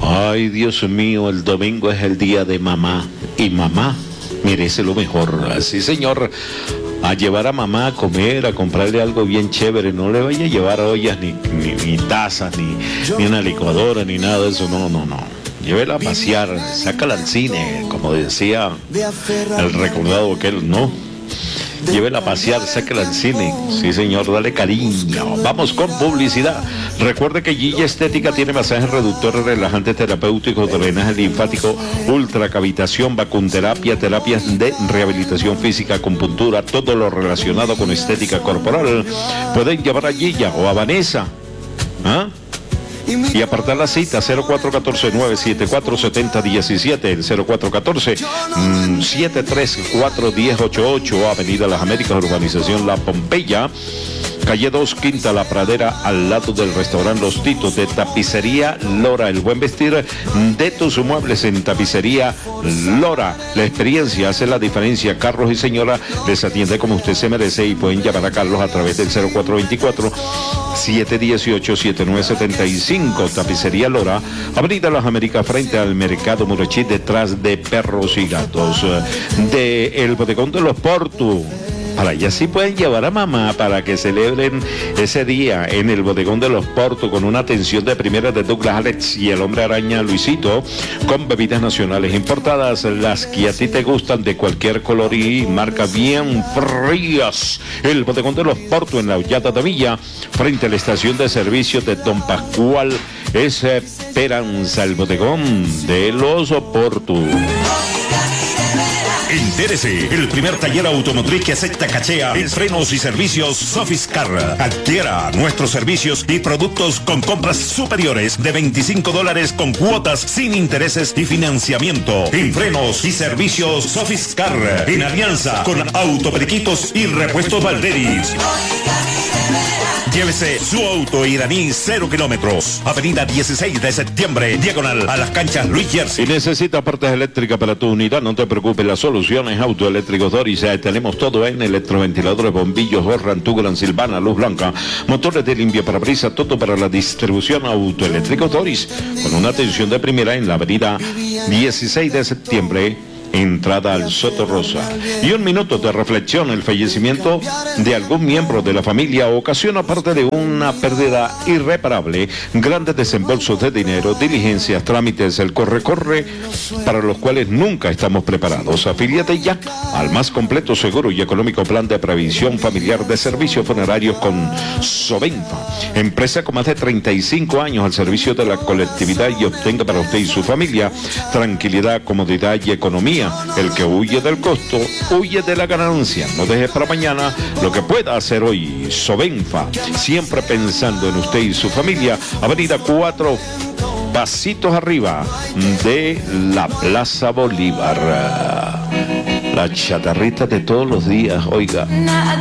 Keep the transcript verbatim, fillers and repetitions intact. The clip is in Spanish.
Ay, Dios mío, el domingo es el día de mamá. Y mamá merece lo mejor. Así, señor, a llevar a mamá a comer, a comprarle algo bien chévere. No le vaya a llevar ollas, ni, ni, ni tazas, ni, ni una licuadora, ni nada de eso. No, no, no. Llévela a pasear, sácala al cine, como decía el recordado aquel, ¿no? Llévela a pasear, sáquela al cine. Sí, señor, dale cariño. Vamos con publicidad. Recuerde que Gilla Estética tiene masajes reductores, relajantes, terapéuticos, drenaje linfático, ultracavitación, vacunterapia, terapias de rehabilitación física, acupuntura, todo lo relacionado con estética corporal. Pueden llevar a Gilla o a Vanessa, ¿ah? Y apartar la cita cero cuatro uno cuatro, nueve siete cuatro, siete cero uno siete, el cero cuatro uno cuatro, siete tres cuatro, uno cero ocho ocho, Avenida Las Américas, Urbanización La Pompeya, calle dos, Quinta La Pradera, al lado del restaurante Los Titos. De Tapicería Lora, el buen vestir de tus muebles en Tapicería Lora. La experiencia hace la diferencia. Carlos y señora les atiende como usted se merece y pueden llamar a Carlos a través del cero cuatro dos cuatro, siete uno ocho, siete nueve siete cinco. Tapicería Lora, Avenida Las Américas, frente al Mercado Murochí, detrás de Perros y Gatos. De el Bodegón de los Portu. Para allá sí pueden llevar a mamá para que celebren ese día en el Bodegón de los Porto con una atención de primera de Douglas Alex y el Hombre Araña Luisito, con bebidas nacionales importadas, las que a ti te gustan de cualquier color y marca, bien frías. El Bodegón de los Porto en la Hoyata de Villa, frente a la estación de servicio de Don Pascual Esperanza, el Bodegón de los Porto. Entérese, el primer taller automotriz que acepta cachea en frenos y servicios Sofiscar. Adquiera nuestros servicios y productos con compras superiores de veinticinco dólares con cuotas sin intereses y financiamiento. En frenos y servicios Sofiscar, en alianza con Autoperiquitos y Repuestos Valderis. Llévese su auto iraní cero kilómetros. Avenida dieciséis de septiembre, diagonal a las canchas Luis Jersey. Si necesitas partes eléctricas para tu unidad, no te preocupes, la solución es Autoeléctricos Doris. Tenemos todo en electroventiladores, bombillos, Orran, Tugran, Silvana, luz blanca, motores de limpia parabrisas, todo para la distribución. Autoeléctricos Doris, con una atención de primera en la avenida dieciséis de septiembre, entrada al Soto Rosa. Y un minuto de reflexión: el fallecimiento de algún miembro de la familia ocasiona, aparte de una pérdida irreparable, grandes desembolsos de dinero, diligencias, trámites, el corre-corre, para los cuales nunca estamos preparados. Afíliate ya al más completo, seguro y económico plan de previsión familiar de servicios funerarios con Sovenfa, empresa con más de treinta y cinco años al servicio de la colectividad, y obtenga para usted y su familia tranquilidad, comodidad y economía. El que huye del costo, huye de la ganancia. No deje para mañana lo que pueda hacer hoy. Sovenfa, siempre pensando en usted y su familia. Avenida cuatro, pasitos arriba de la Plaza Bolívar. La chatarrita de todos los días, oiga.